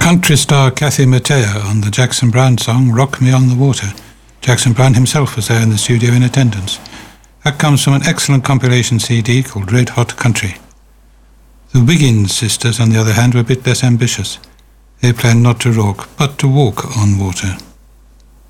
Country star Kathy Mattea on the Jackson Browne song Rock Me on the Water. Jackson Browne himself was there in the studio in attendance. That comes from an excellent compilation CD called Red Hot Country. The Wiggins sisters, on the other hand, were a bit less ambitious. They planned not to rock, but to walk on water.